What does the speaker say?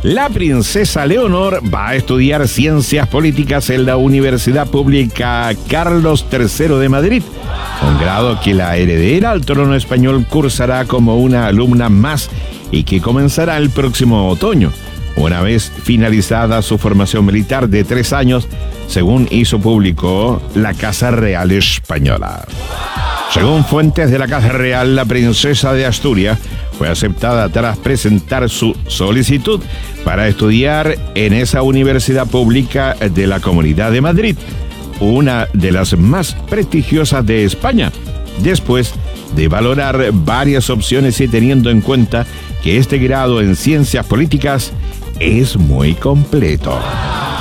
La princesa Leonor va a estudiar ciencias políticas en la Universidad Pública Carlos III de Madrid, un grado que la heredera al trono español cursará como una alumna más y que comenzará el próximo otoño, una vez finalizada su formación militar de 3 años, según hizo público la Casa Real Española. Según fuentes de la Casa Real, la princesa de Asturias fue aceptada tras presentar su solicitud para estudiar en esa universidad pública de la Comunidad de Madrid, una de las más prestigiosas de España, después de valorar varias opciones y teniendo en cuenta que este grado en ciencias políticas es muy completo.